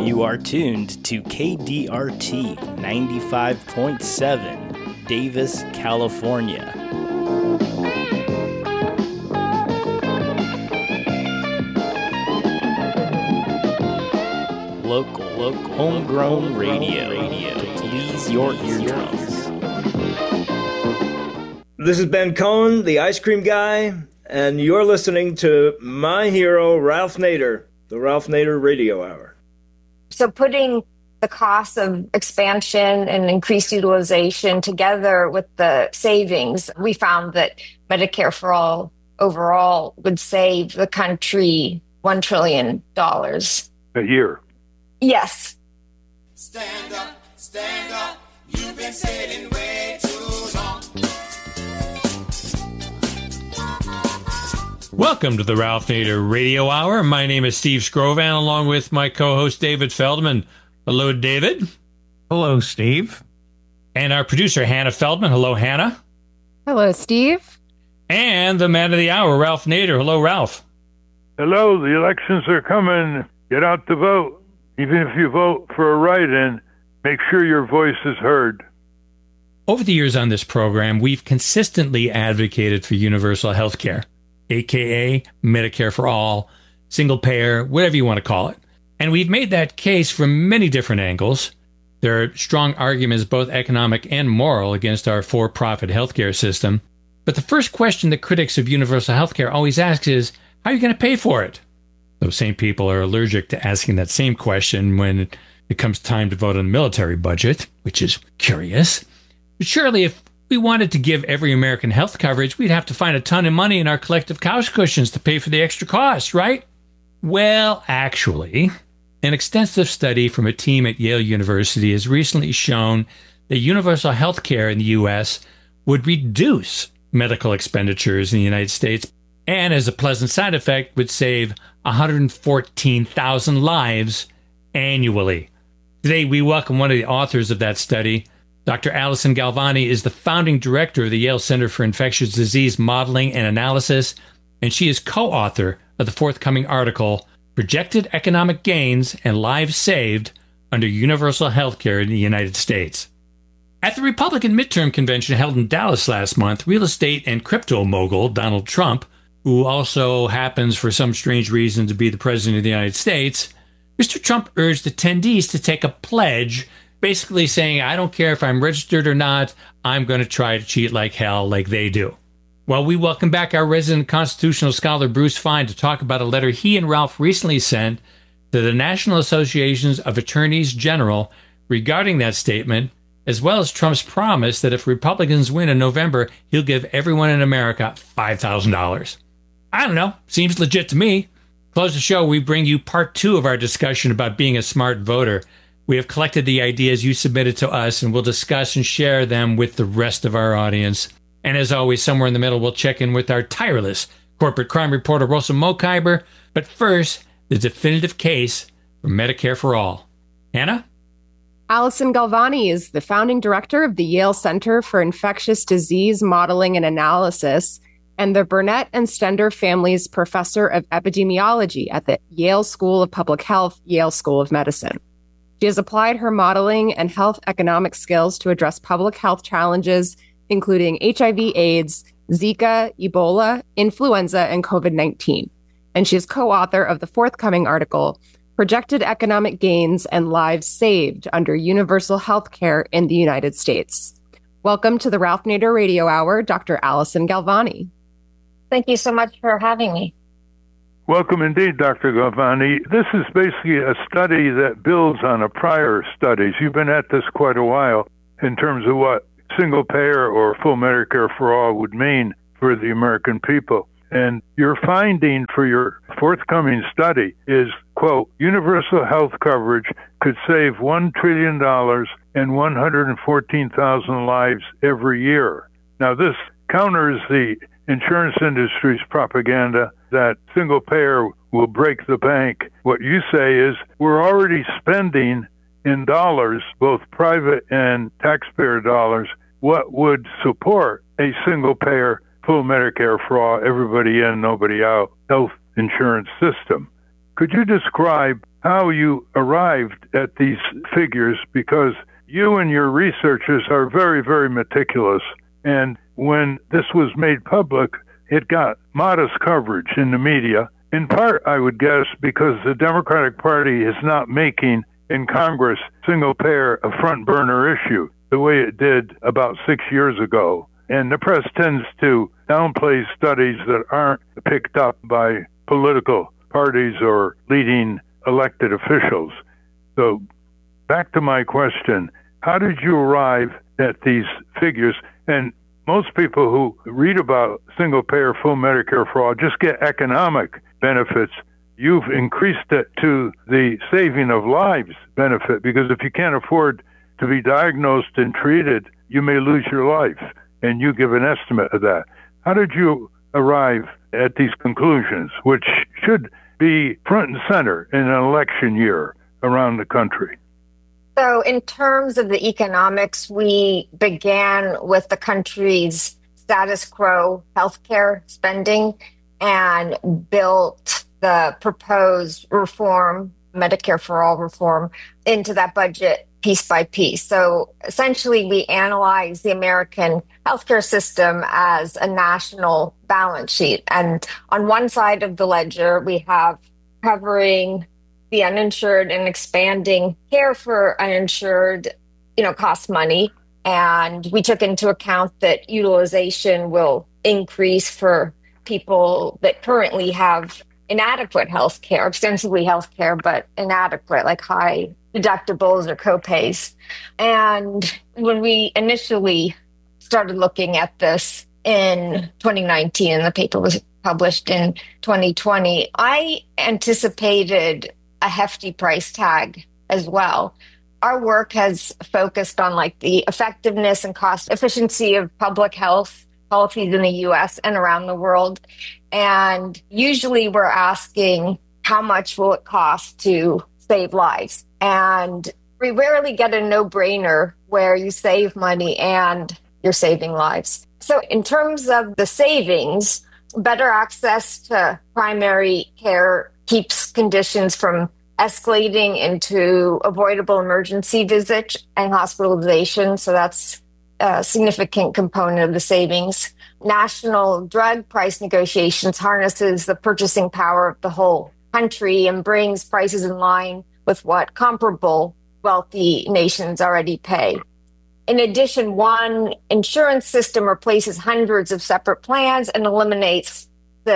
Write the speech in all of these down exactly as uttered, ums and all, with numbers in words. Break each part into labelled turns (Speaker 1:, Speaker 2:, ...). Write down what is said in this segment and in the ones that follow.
Speaker 1: You are tuned to K D R T ninety-five point seven, Davis, California. Local, local, homegrown radio, radio to please your eardrums.
Speaker 2: This is Ben Cohen, the ice cream guy, and you're listening to my hero, Ralph Nader, the Ralph Nader Radio Hour.
Speaker 3: So putting the cost of expansion and increased utilization together with the savings, we found that Medicare for All overall would save the country one trillion dollars.
Speaker 4: A year.
Speaker 3: Yes.
Speaker 5: Stand up, stand up. You've been sitting way too long.
Speaker 6: Welcome to the Ralph Nader Radio Hour. My name is Steve Scrovan, along with my co-host David Feldman. Hello, David.
Speaker 7: Hello, Steve.
Speaker 6: And our producer, Hannah Feldman. Hello, Hannah.
Speaker 8: Hello, Steve.
Speaker 6: And the man of the hour, Ralph Nader. Hello, Ralph.
Speaker 4: Hello, the elections are coming. Get out to vote. Even if you vote for a write-in, make sure your voice is heard.
Speaker 6: Over the years on this program, we've consistently advocated for universal health care, a k a. Medicare for All, single payer, whatever you want to call it. And we've made that case from many different angles. There are strong arguments, both economic and moral, against our for-profit healthcare system. But the first question that critics of universal healthcare always ask is, how are you going to pay for it? Those same people are allergic to asking that same question when it comes time to vote on the military budget, which is curious. But surely if we wanted to give every American health coverage, we'd have to find a ton of money in our collective couch cushions to pay for the extra costs, right? Well, actually, an extensive study from a team at Yale University has recently shown that universal health care in the U S would reduce medical expenditures in the United States and, as a pleasant side effect, would save one hundred fourteen thousand lives annually. Today, we welcome one of the authors of that study. Doctor Allison Galvani is the founding director of the Yale Center for Infectious Disease Modeling and Analysis, and she is co-author of the forthcoming article, Projected Economic Gains and Lives Saved Under Universal Health Care in the United States. At the Republican midterm convention held in Dallas last month, real estate and crypto mogul Donald Trump, who also happens for some strange reason to be the president of the United States, Mister Trump urged attendees to take a pledge, basically saying, I don't care if I'm registered or not, I'm going to try to cheat like hell like they do. Well, we welcome back our resident constitutional scholar Bruce Fein to talk about a letter he and Ralph recently sent to the National Associations of Attorneys General regarding that statement, as well as Trump's promise that if Republicans win in November, he'll give everyone in America five thousand dollars. I don't know. Seems legit to me. Close the show, we bring you part two of our discussion about being a smart voter. We have collected the ideas you submitted to us, and we'll discuss and share them with the rest of our audience. And as always, somewhere in the middle, we'll check in with our tireless corporate crime reporter, Rosa Mokhyber. But first, the definitive case for Medicare for All. Hannah?
Speaker 8: Allison Galvani is the founding director of the Yale Center for Infectious Disease Modeling and Analysis and the Burnett and Stender Families Professor of Epidemiology at the Yale School of Public Health, Yale School of Medicine. She has applied her modeling and health economic skills to address public health challenges, including H I V AIDS, Zika, Ebola, influenza, and COVID nineteen. And she is co-author of the forthcoming article, Projected Economic Gains and Lives Saved Under Universal Health Care in the United States. Welcome to the Ralph Nader Radio Hour, Doctor Allison Galvani.
Speaker 3: Thank you so much for having me.
Speaker 4: Welcome indeed, Doctor Galvani. This is basically a study that builds on a prior studies. You've been at this quite a while in terms of what single payer or full Medicare for all would mean for the American people. And your finding for your forthcoming study is, quote, universal health coverage could save one trillion dollars and one hundred fourteen thousand lives every year. Now, this counters the insurance industry's propaganda that single payer will break the bank. What you say is we're already spending in dollars, both private and taxpayer dollars, what would support a single payer, full Medicare for all, everybody in, nobody out, health insurance system. Could you describe how you arrived at these figures, because you and your researchers are very, very meticulous. And when this was made public, it got modest coverage in the media, in part, I would guess, because the Democratic Party is not making in Congress single-payer a front-burner issue the way it did about six years ago. And the press tends to downplay studies that aren't picked up by political parties or leading elected officials. So back to my question, how did you arrive at these figures? And most people who read about single-payer full Medicare for all just get economic benefits. You've increased it to the saving of lives benefit, because if you can't afford to be diagnosed and treated, you may lose your life, and you give an estimate of that. How did you arrive at these conclusions, which should be front and center in an election year around the country?
Speaker 3: So in terms of the economics, we began with the country's status quo healthcare spending and built the proposed reform, Medicare for All reform, into that budget piece by piece. So essentially, we analyze the American healthcare system as a national balance sheet. And on one side of the ledger, we have covering the uninsured and expanding care for uninsured, you know, costs money. And we took into account that utilization will increase for people that currently have inadequate health care, extensively health care, but inadequate, like high deductibles or copays. And when we initially started looking at this in twenty nineteen, and the paper was published in twenty twenty, I anticipated a hefty price tag as well. Our work has focused on like the effectiveness and cost efficiency of public health policies in the U S and around the world. And usually we're asking, how much will it cost to save lives? And we rarely get a no-brainer where you save money and you're saving lives. So in terms of the savings, better access to primary care keeps conditions from escalating into avoidable emergency visits and hospitalization. So that's a significant component of the savings. National drug price negotiations harnesses the purchasing power of the whole country and brings prices in line with what comparable wealthy nations already pay. In addition, one insurance system replaces hundreds of separate plans and eliminates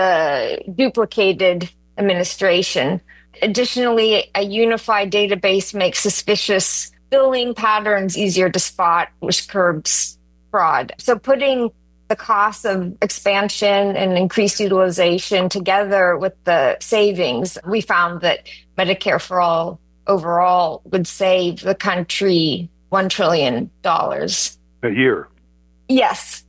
Speaker 3: the duplicated administration. Additionally, a unified database makes suspicious billing patterns easier to spot, which curbs fraud. So putting the cost of expansion and increased utilization together with the savings, we found that Medicare for All overall would save the country one trillion dollars
Speaker 4: a year.
Speaker 3: Yes.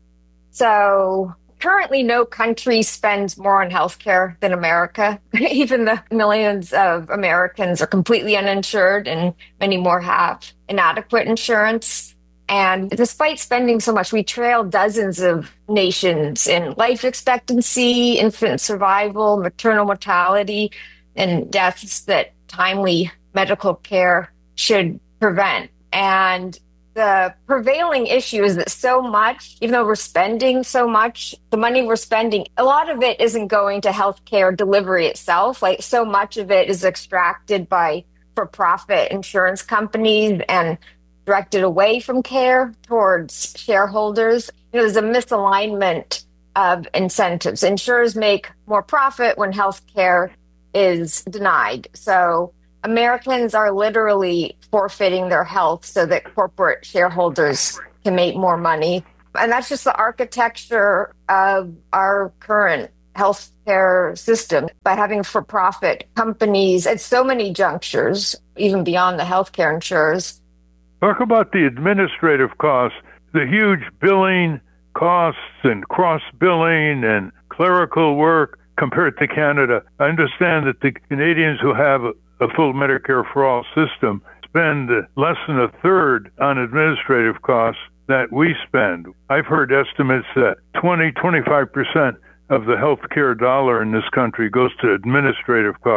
Speaker 3: So currently, no country spends more on healthcare than America. Even the millions of Americans are completely uninsured, and many more have inadequate insurance. And despite spending so much, we trail dozens of nations in life expectancy, infant survival, maternal mortality, and deaths that timely medical care should prevent. And the prevailing issue is that so much, even though we're spending so much, the money we're spending, a lot of it isn't going to healthcare delivery itself. Like, so much of it is extracted by for-profit insurance companies and directed away from care towards shareholders. You know, there's a misalignment of incentives. Insurers make more profit when healthcare is denied. So Americans are literally forfeiting their health so that corporate shareholders can make more money. And that's just the architecture of our current healthcare system. By having for-profit companies at so many junctures, even beyond the healthcare insurers.
Speaker 4: Talk about the administrative costs, the huge billing costs and cross-billing and clerical work compared to Canada. I understand that the Canadians who have a a full Medicare for All system spend less than a third on administrative costs that we spend. I've heard estimates that twenty, twenty-five percent of the healthcare dollar in this country goes to administrative costs.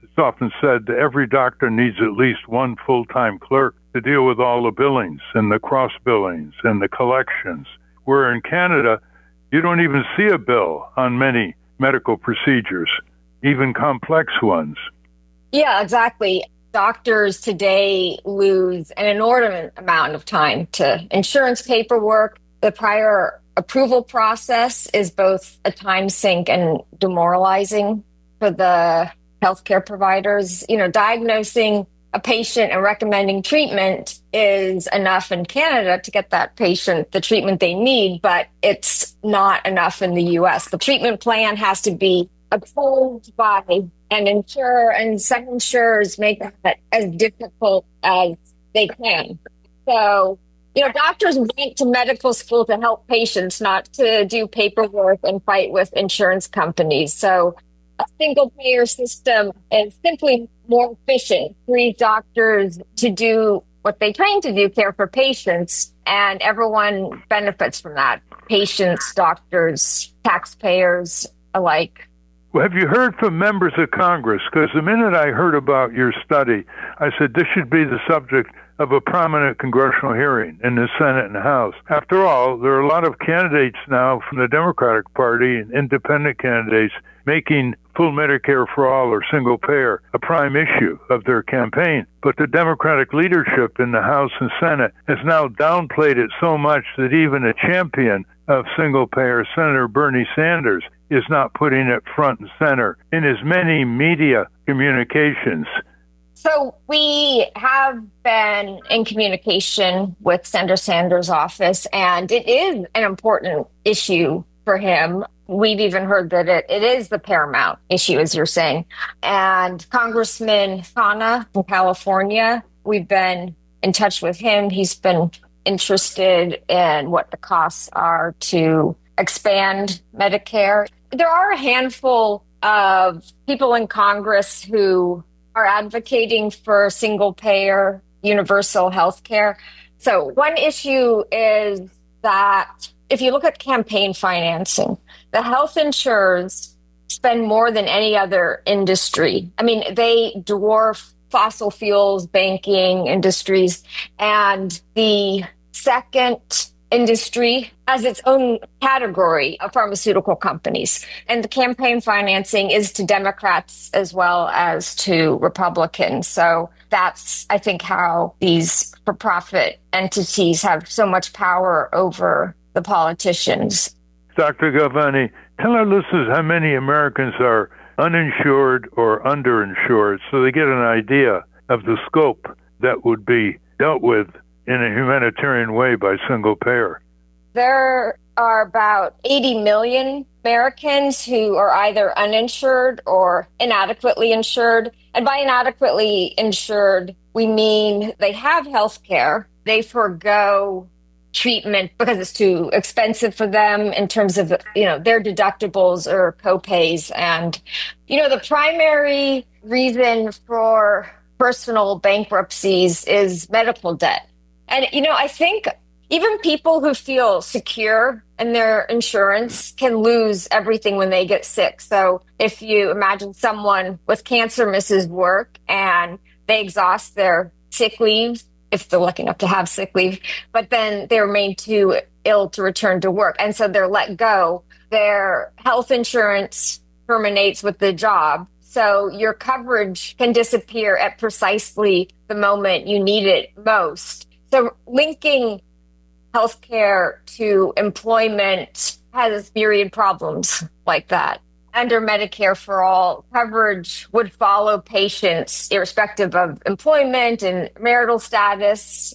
Speaker 4: it's often said that every doctor needs at least one full-time clerk to deal with all the billings and the cross billings and the collections, where in Canada, you don't even see a bill on many medical procedures, even complex ones.
Speaker 3: Yeah, exactly. Doctors today lose an inordinate amount of time to insurance paperwork. The prior approval process is both a time sink and demoralizing for the healthcare providers. You know, diagnosing a patient and recommending treatment is enough in Canada to get that patient the treatment they need, but it's not enough in the U S. The treatment plan has to be approved by an insurer, and some insurers make that as difficult as they can. So, you know, doctors went to medical school to help patients, not to do paperwork and fight with insurance companies. So a single payer system is simply more efficient, frees doctors to do what they train to do, care for patients, and everyone benefits from that. Patients, doctors, taxpayers alike.
Speaker 4: Well, have you heard from members of Congress? Because the minute I heard about your study, I said this should be the subject of a prominent congressional hearing in the Senate and House. After all, there are a lot of candidates now from the Democratic Party and independent candidates making full Medicare for all or single payer a prime issue of their campaign. But the Democratic leadership in the House and Senate has now downplayed it so much that even a champion of single payer, Senator Bernie Sanders, is not putting it front and center in his many media communications.
Speaker 3: So we have been in communication with Senator Sanders' office, and it is an important issue for him. We've even heard that it, it is the paramount issue, as you're saying. And Congressman Khanna from California, we've been in touch with him. He's been interested in what the costs are to expand Medicare. There are a handful of people in Congress who are advocating for single payer universal health care. So one issue is that if you look at campaign financing, the health insurers spend more than any other industry. I mean, they dwarf fossil fuels, banking industries, and the second industry as its own category of pharmaceutical companies. And the campaign financing is to Democrats as well as to Republicans. So that's, I think, how these for-profit entities have so much power over the politicians.
Speaker 4: Doctor Galvani, tell our listeners how many Americans are uninsured or underinsured so they get an idea of the scope that would be dealt with in a humanitarian way by single payer.
Speaker 3: There are about eighty million Americans who are either uninsured or inadequately insured. And by inadequately insured, we mean they have health care, they forego treatment because it's too expensive for them in terms of, you know, their deductibles or copays. And, you know, the primary reason for personal bankruptcies is medical debt. And, you know, I think even people who feel secure in their insurance can lose everything when they get sick. So if you imagine someone with cancer misses work and they exhaust their sick leave, if they're lucky enough to have sick leave, but then they're made too ill to return to work. And so they're let go. Their health insurance terminates with the job. So your coverage can disappear at precisely the moment you need it most. So linking healthcare to employment has myriad problems like that. Under Medicare for All, coverage would follow patients irrespective of employment and marital status,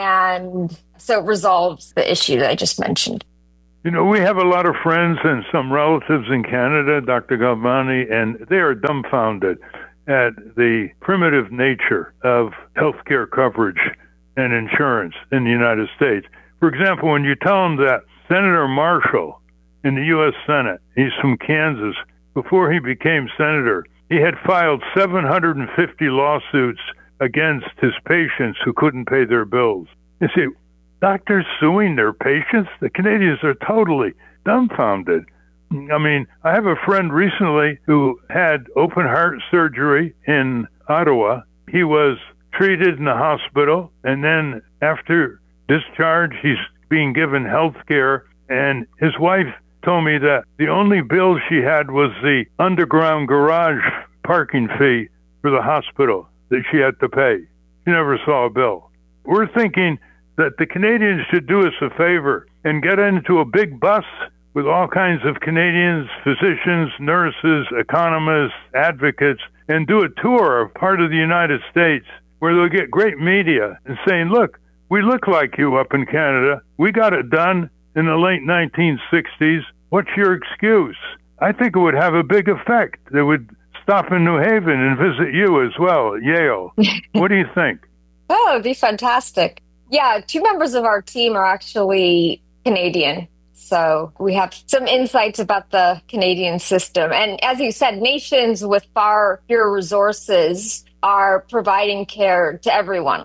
Speaker 3: and so it resolves the issue that I just mentioned.
Speaker 4: You know, we have a lot of friends and some relatives in Canada, Doctor Galvani, and they are dumbfounded at the primitive nature of healthcare coverage and insurance in the United States. For example, when you tell them that Senator Marshall in the U S Senate, he's from Kansas, before he became senator, he had filed seven hundred fifty lawsuits against his patients who couldn't pay their bills. You see, doctors suing their patients? The Canadians are totally dumbfounded. I mean, I have a friend recently who had open heart surgery in Ottawa. He was treated in the hospital, and then after discharge, he's being given health care. And his wife told me that the only bill she had was the underground garage parking fee for the hospital that she had to pay. She never saw a bill. We're thinking that the Canadians should do us a favor and get into a big bus with all kinds of Canadians, physicians, nurses, economists, advocates, and do a tour of part of the United States where they'll get great media and saying, look, we look like you up in Canada. We got it done in the late nineteen sixties. What's your excuse? I think it would have a big effect. They would stop in New Haven and visit you as well at Yale. What do you think?
Speaker 3: Oh, it'd be fantastic. Yeah, two members of our team are actually Canadian. So we have some insights about the Canadian system. And as you said, nations with far fewer resources are providing care to everyone,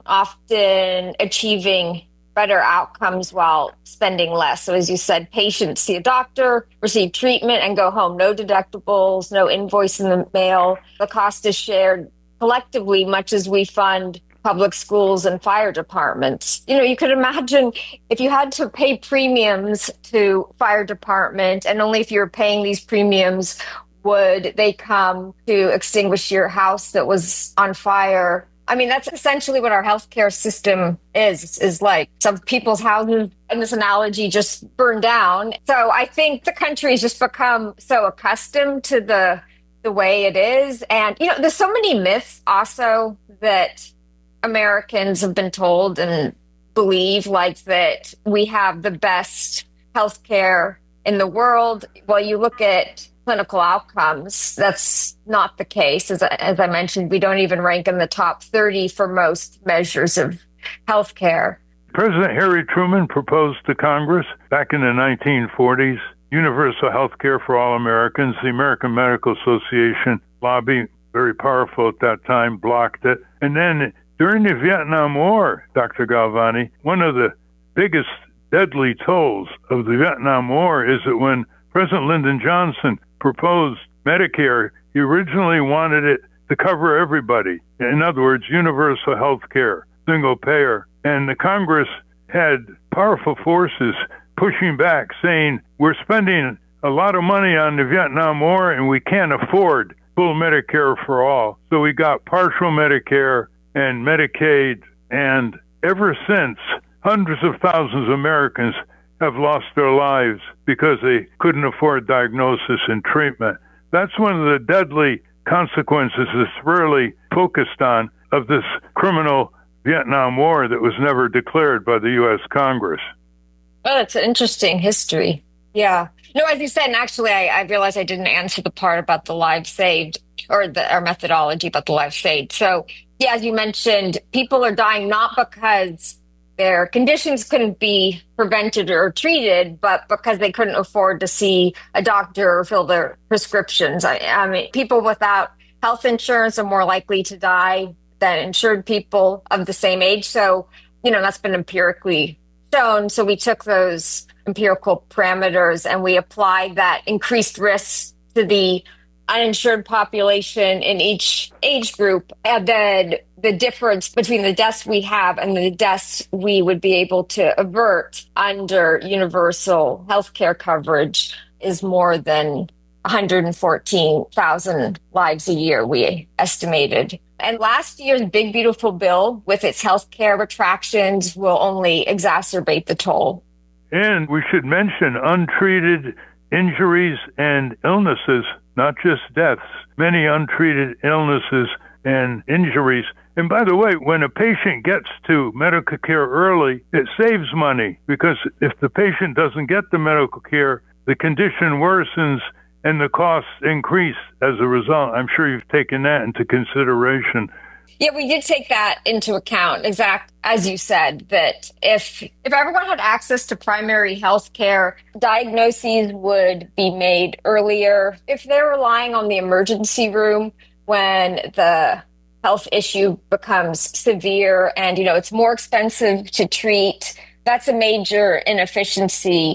Speaker 3: often achieving better outcomes while spending less. So as you said, patients see a doctor, receive treatment, and go home. No deductibles, no invoice in the mail. The cost is shared collectively, much as we fund public schools and fire departments. You know, you could imagine if you had to pay premiums to fire department, and only if you were paying these premiums would they come to extinguish your house that was on fire. I mean, that's essentially what our healthcare system is, is like. Some people's houses, in this analogy, just burn down. So I think the country has just become so accustomed to the the way it is. And, you know, there's so many myths also that Americans have been told and believe, like that we have the best healthcare in the world. Well, you look at clinical outcomes, that's not the case. As, as I mentioned, we don't even rank in the top thirty for most measures of healthcare.
Speaker 4: President Harry Truman proposed to Congress back in the nineteen forties universal health care for all Americans. The American Medical Association lobby, very powerful at that time, blocked it. And then during the Vietnam War, Doctor Galvani, one of the biggest deadly tolls of the Vietnam War is that when President Lyndon Johnson proposed Medicare, he originally wanted it to cover everybody. In other words, universal health care, single payer. And the Congress had powerful forces pushing back, saying, we're spending a lot of money on the Vietnam War and we can't afford full Medicare for all. So we got partial Medicare and Medicaid, and ever since, hundreds of thousands of Americans have lost their lives because they couldn't afford diagnosis and treatment. That's one of the deadly consequences that's really focused on of this criminal Vietnam War that was never declared by the U S Congress.
Speaker 3: Oh, it's an interesting history. Yeah. No, as you said, and actually I, I realized I didn't answer the part about the lives saved or the our methodology about the lives saved. So, yeah, as you mentioned, people are dying not because their conditions couldn't be prevented or treated, but because they couldn't afford to see a doctor or fill their prescriptions. I, I mean, people without health insurance are more likely to die than insured people of the same age. So, you know, that's been empirically shown. So we took those empirical parameters and we applied that increased risk to the uninsured population in each age group. And then the difference between the deaths we have and the deaths we would be able to avert under universal healthcare coverage is more than one hundred fourteen thousand lives a year, we estimated. And last year's Big Beautiful Bill, with its healthcare retractions, will only exacerbate the toll.
Speaker 4: And we should mention untreated injuries and illnesses, not just deaths, many untreated illnesses and injuries. And by the way, when a patient gets to medical care early, it saves money, because if the patient doesn't get the medical care, the condition worsens and the costs increase as a result. I'm sure you've taken that into consideration.
Speaker 3: Yeah, we did take that into account, exact as you said, that if if everyone had access to primary health care, diagnoses would be made earlier. If they're relying on the emergency room when the health issue becomes severe and, you know, it's more expensive to treat, that's a major inefficiency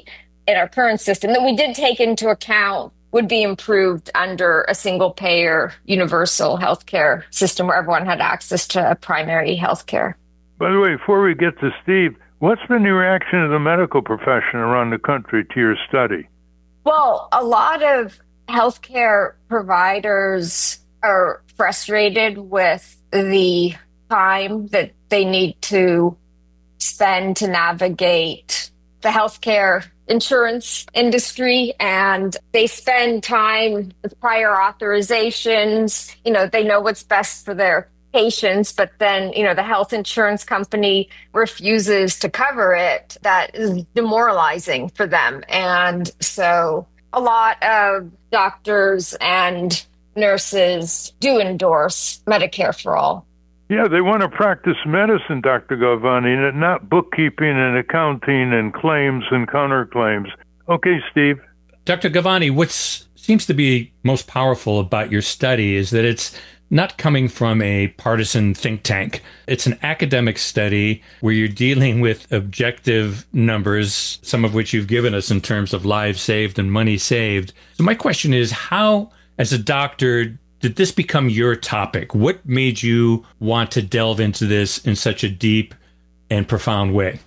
Speaker 3: in our current system that we did take into account would be improved under a single payer universal healthcare system where everyone had access to primary healthcare.
Speaker 4: By the way, before we get to Steve, what's been the reaction of the medical profession around the country to your study?
Speaker 3: Well, a lot of healthcare providers are frustrated with the time that they need to spend to navigate the healthcare insurance industry, and they spend time with prior authorizations. You know, they know what's best for their patients, but then, you know, the health insurance company refuses to cover it. That is demoralizing for them. And so a lot of doctors and nurses do endorse Medicare for All.
Speaker 4: Yeah, they want to practice medicine, Doctor Galvani, and not bookkeeping and accounting and claims and counterclaims. Okay, Steve.
Speaker 6: Doctor Galvani, what seems to be most powerful about your study is that it's not coming from a partisan think tank. It's an academic study where you're dealing with objective numbers, some of which you've given us in terms of lives saved and money saved. So my question is, how, as a doctor, did this become your topic? What made you want to delve into this in such a deep and profound way?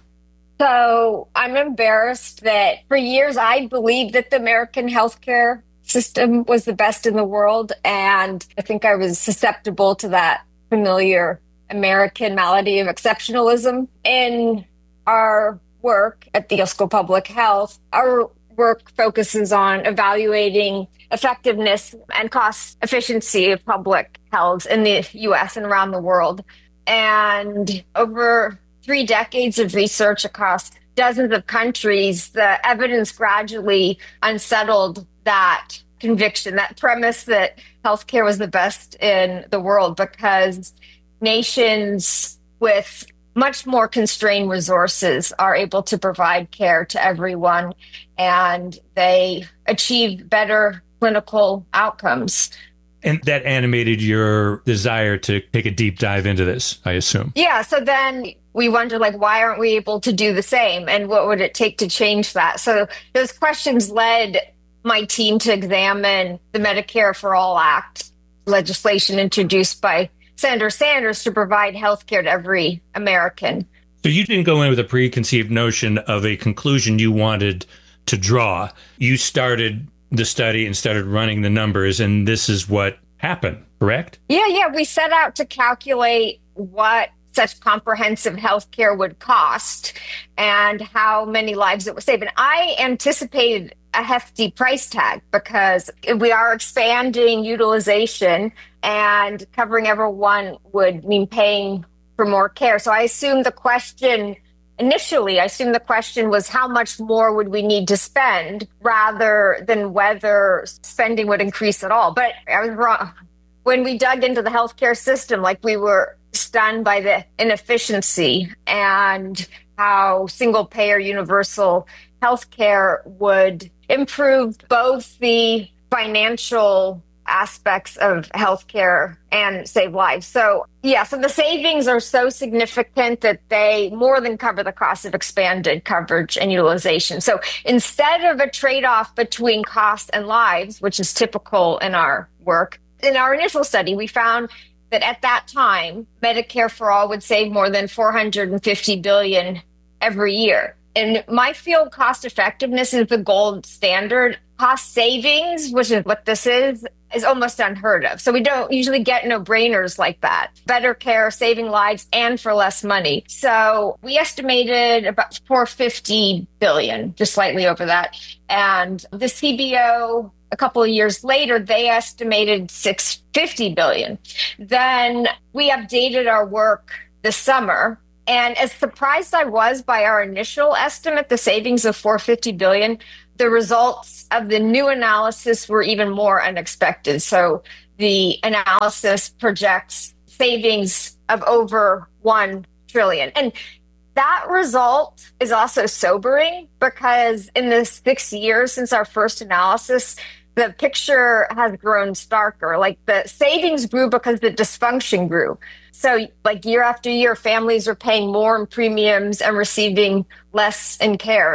Speaker 3: So I'm embarrassed that for years I believed that the American healthcare system was the best in the world. And I think I was susceptible to that familiar American malady of exceptionalism. In our work at the Yale School of Public Health, our work focuses on evaluating effectiveness and cost efficiency of public health in the U S and around the world. And over three decades of research across dozens of countries, the evidence gradually unsettled that conviction, that premise that healthcare was the best in the world, because nations with much more constrained resources are able to provide care to everyone, and they achieve better clinical outcomes.
Speaker 6: And that animated your desire to take a deep dive into this, I assume.
Speaker 3: Yeah. So then we wonder, like, why aren't we able to do the same? And what would it take to change that? So those questions led my team to examine the Medicare for All Act legislation introduced by Senator Sanders to provide health care to every American.
Speaker 6: So you didn't go in with a preconceived notion of a conclusion you wanted to draw. You started the study and started running the numbers, and this is what happened, correct?
Speaker 3: Yeah, yeah. We set out to calculate what such comprehensive health care would cost and how many lives it would save. And I anticipated a hefty price tag because we are expanding utilization, and covering everyone would mean paying for more care. So I assumed the question Initially, I assumed the question was how much more would we need to spend rather than whether spending would increase at all. But I was wrong. When we dug into the healthcare system, like, we were stunned by the inefficiency and how single payer universal healthcare would improve both the financial aspects of healthcare and save lives. So, yeah, so the savings are so significant that they more than cover the cost of expanded coverage and utilization. So instead of a trade-off between cost and lives, which is typical in our work, in our initial study, we found that at that time, Medicare for All would save more than four hundred fifty billion dollars every year. In my field, cost effectiveness is the gold standard. Cost savings, which is what this is, is almost unheard of. So we don't usually get no-brainers like that. Better care, saving lives, and for less money. So we estimated about four hundred fifty billion dollars, just slightly over that. And the C B O, a couple of years later, they estimated six hundred fifty billion dollars. Then we updated our work this summer. And as surprised I was by our initial estimate, the savings of four hundred fifty billion dollars, the results of the new analysis were even more unexpected. So the analysis projects savings of over one trillion dollars. And that result is also sobering because in the six years since our first analysis, the picture has grown starker. Like, the savings grew because the dysfunction grew. So, like, year after year, families are paying more in premiums and receiving less in care.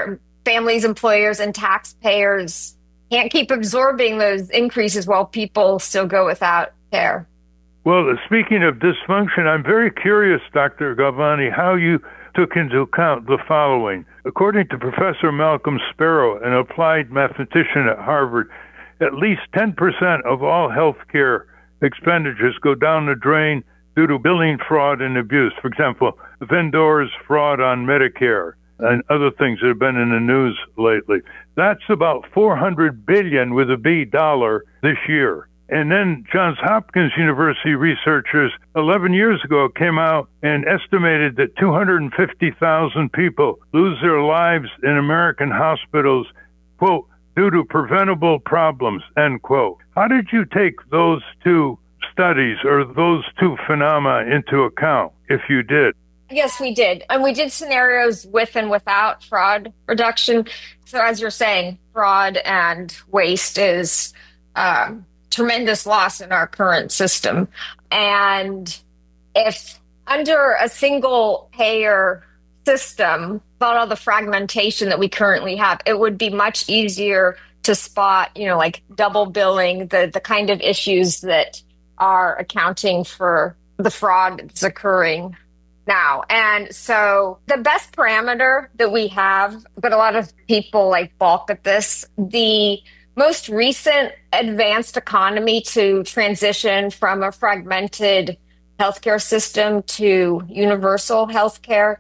Speaker 3: families, employers, and taxpayers can't keep absorbing those increases while people still go without care.
Speaker 4: Well, speaking of dysfunction, I'm very curious, Doctor Galvani, how you took into account the following. According to Professor Malcolm Sparrow, an applied mathematician at Harvard, at least ten percent of all healthcare expenditures go down the drain due to billing fraud and abuse. For example, vendors' fraud on Medicare and other things that have been in the news lately. That's about four hundred billion with a B dollar this year. And then Johns Hopkins University researchers eleven years ago came out and estimated that two hundred fifty thousand people lose their lives in American hospitals, quote, due to preventable problems, end quote. How did you take those two studies or those two phenomena into account, if you did?
Speaker 3: Yes, we did. And we did scenarios with and without fraud reduction. So as you're saying, fraud and waste is um, tremendous loss in our current system. And if under a single payer system, without all the fragmentation that we currently have, it would be much easier to spot, you know, like double billing, the, the kind of issues that are accounting for the fraud that's occurring now. And so the best parameter that we have, but a lot of people like balk at this, the most recent advanced economy to transition from a fragmented healthcare system to universal healthcare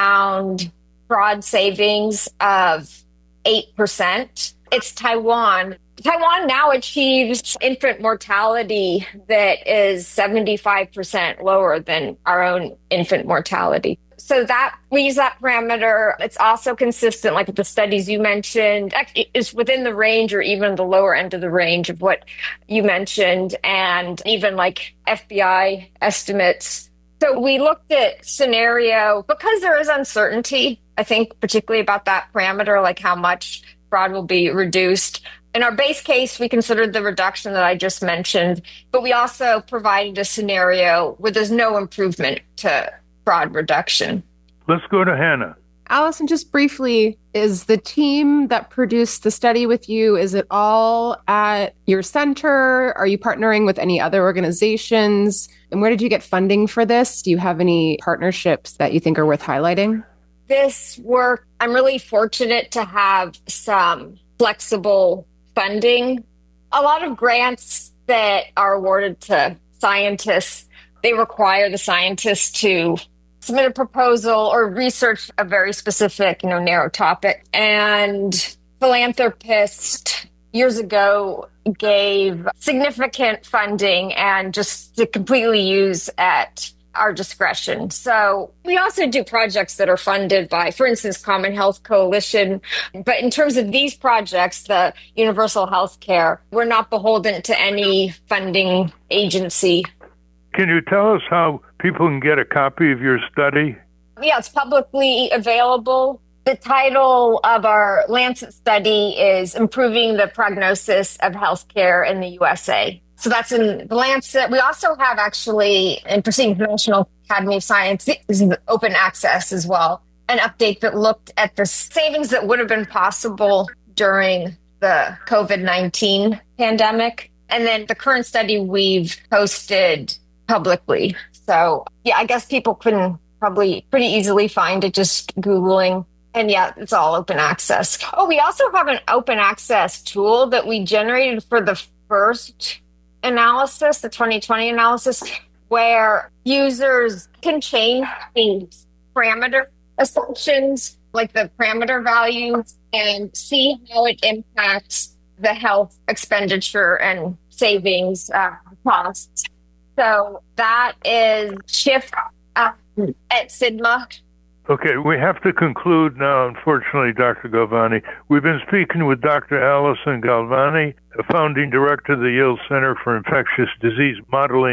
Speaker 3: found fraud savings of eight percent. It's Taiwan. Taiwan now achieves infant mortality that is seventy-five percent lower than our own infant mortality. So that we use that parameter. It's also consistent, like with the studies you mentioned, is within the range or even the lower end of the range of what you mentioned, and even like F B I estimates. So we looked at scenario, because there is uncertainty, I think, particularly about that parameter, like how much fraud will be reduced. In our base case, we considered the reduction that I just mentioned, but we also provided a scenario where there's no improvement to fraud reduction.
Speaker 4: Let's go to Hannah.
Speaker 8: Allison, just briefly, is the team that produced the study with you, is it all at your center? Are you partnering with any other organizations? And where did you get funding for this? Do you have any partnerships that you think are worth highlighting?
Speaker 3: This work, I'm really fortunate to have some flexible funding. A lot of grants that are awarded to scientists, they require the scientists to submit a proposal or research a very specific, you know, narrow topic. And philanthropists years ago gave significant funding and just to completely use at our discretion. So we also do projects that are funded by, for instance, Common Health Coalition. But in terms of these projects, the universal health care, we're not beholden to any funding agency.
Speaker 4: Can you tell us how people can get a copy of your study?
Speaker 3: Yeah, it's publicly available. The title of our Lancet study is Improving the Prognosis of Healthcare in the U S A. So that's in the Lancet. We also have actually, in Proceedings of the National Academy of Science, is open access as well, an update that looked at the savings that would have been possible during the COVID nineteen pandemic. And then the current study we've posted publicly. So yeah, I guess people can probably pretty easily find it just Googling. And yeah, it's all open access. Oh, we also have an open access tool that we generated for the first analysis, the twenty twenty analysis, where users can change the parameter assumptions, like the parameter values, and see how it impacts the health expenditure and savings uh, costs. So that is Shift uh, at SIGMA.
Speaker 4: Okay, we have to conclude now, unfortunately, Doctor Galvani. We've been speaking with Doctor Allison Galvani, a founding director of the Yale Center for Infectious Disease Modeling